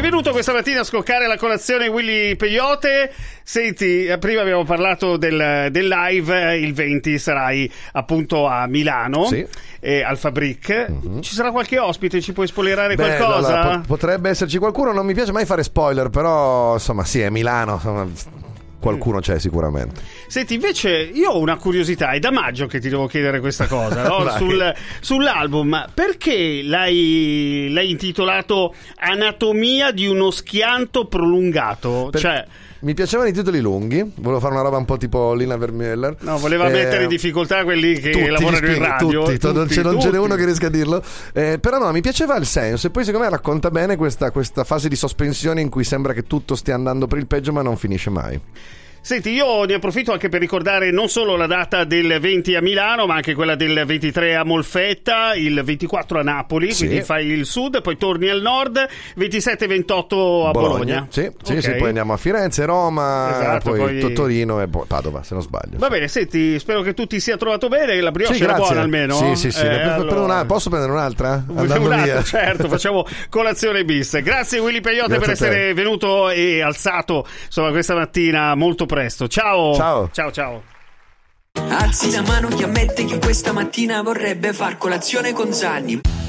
venuto questa mattina a scoccare la colazione Willy Peyote. Senti, prima abbiamo parlato del live, il 20 sarai appunto a Milano, sì, al Fabric. Ci sarà qualche ospite? Ci puoi spoilerare qualcosa? Allora, potrebbe esserci qualcuno, non mi piace mai fare spoiler, però insomma sì, è Milano, insomma, qualcuno c'è sicuramente. Senti, invece io ho una curiosità, è da maggio che ti devo chiedere questa cosa, no? Sull'album, perché l'hai intitolato Anatomia di uno schianto prolungato? Cioè, mi piacevano i titoli lunghi, volevo fare una roba un po' tipo Lina Vermeuler. No, voleva mettere in difficoltà quelli che tutti lavorano in radio. Tutti, non ce n'è uno che riesca a dirlo. Però no, mi piaceva il senso, e poi secondo me racconta bene questa fase di sospensione in cui sembra che tutto stia andando per il peggio ma non finisce mai. Senti, io ne approfitto anche per ricordare non solo la data del 20 a Milano, ma anche quella del 23 a Molfetta, il 24 a Napoli, sì, quindi fai il sud, poi torni al nord, 27 e 28 a Bologna. Sì, okay, sì, poi andiamo a Firenze, Roma, esatto, poi Torino e Padova, se non sbaglio. Va bene, senti, spero che tu ti sia trovato bene, la brioche era buona almeno. Sì. Allora... Posso prendere un'altra? Certo, facciamo colazione bis. Grazie Willy Peyote per essere venuto e alzato, insomma, questa mattina molto presto. Ciao. Alzi la mano chi ammette che questa mattina vorrebbe far colazione con Zanni.